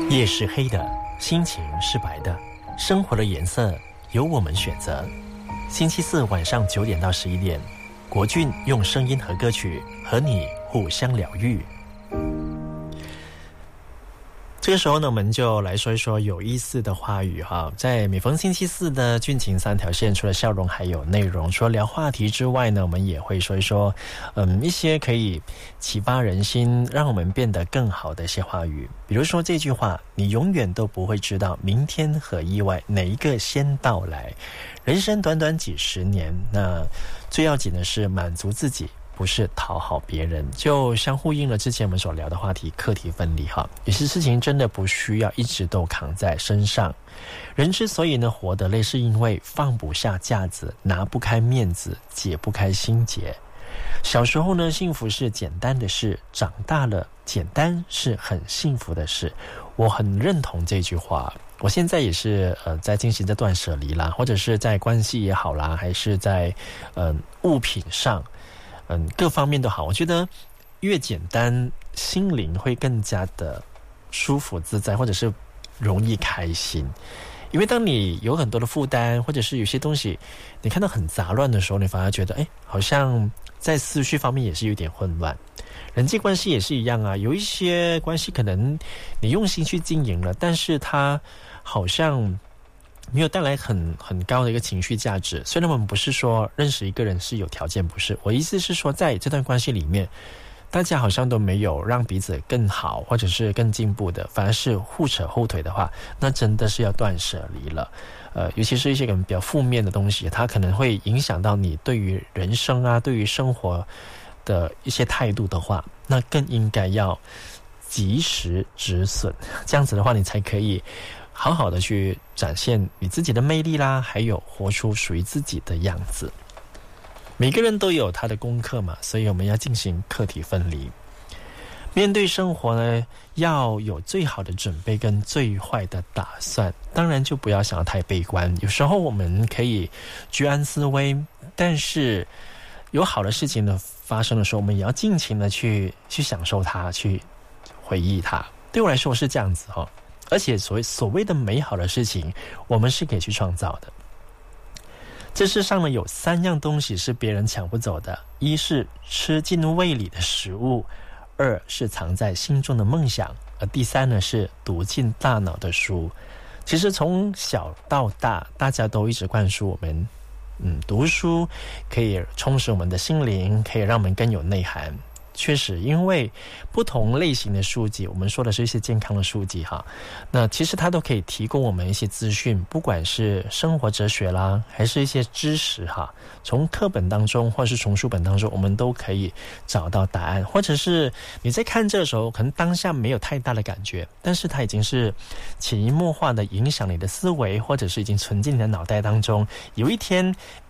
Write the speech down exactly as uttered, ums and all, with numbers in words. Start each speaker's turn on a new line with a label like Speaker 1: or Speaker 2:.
Speaker 1: 夜是黑的，心情是白的，生活的颜色由我们选择。星期四晚上九点到十一点，国俊用声音和歌曲和你互相疗愈。这个时候呢，我们就来说一说有意思的话语哈。在每逢星期四的俊情三条线，除了笑容还有内容，除了聊话题之外呢，我们也会说一说嗯一些可以启发人心，让我们变得更好的一些话语。比如说这句话，你永远都不会知道明天和意外哪一个先到来。人生短短几十年，那最要紧的是满足自己，不是讨好别人，就相呼应了之前我们所聊的话题，课题分离哈。有些事情真的不需要一直都扛在身上。人之所以呢活得累，是因为放不下架子，拿不开面子，解不开心结。小时候呢，幸福是简单的事，长大了，简单是很幸福的事。我很认同这句话。我现在也是呃在进行这断舍离啦，或者是在关系也好啦，还是在嗯、呃、物品上。嗯，各方面都好，我觉得越简单，心灵会更加的舒服自在，或者是容易开心。因为当你有很多的负担，或者是有些东西你看到很杂乱的时候，你反而觉得哎，好像在思绪方面也是有点混乱。人际关系也是一样啊，有一些关系可能你用心去经营了，但是它好像没有带来很很高的一个情绪价值。虽然我们不是说认识一个人是有条件，不是，我意思是说在这段关系里面，大家好像都没有让彼此更好或者是更进步的，反而是互扯后腿的话，那真的是要断舍离了。呃，尤其是一些可能比较负面的东西，它可能会影响到你对于人生啊，对于生活的一些态度的话，那更应该要及时止损。这样子的话，你才可以好好的去展现你自己的魅力啦，还有活出属于自己的样子。每个人都有他的功课嘛，所以我们要进行课题分离。面对生活呢，要有最好的准备跟最坏的打算，当然就不要想要太悲观。有时候我们可以居安思危，但是有好的事情的发生的时候，我们也要尽情的去去享受它，去回忆它。对我来说是这样子哦。而且所谓所谓的美好的事情，我们是可以去创造的。这世上呢，有三样东西是别人抢不走的：一是吃进胃里的食物，二是藏在心中的梦想，而第三呢是读进大脑的书。其实从小到大，大家都一直灌输我们，嗯，读书可以充实我们的心灵，可以让我们更有内涵。确实，因为不同类型的书籍，我们说的是一些健康的书籍哈，那其实它都可以提供我们一些资讯，不管是生活哲学啦，还是一些知识哈，从课本当中或是从书本当中，我们都可以找到答案。或者是你在看这个时候，可能当下没有太大的感觉，但是它已经是潜移默化的影响你的思维，或者是已经存进你的脑袋当中。有一天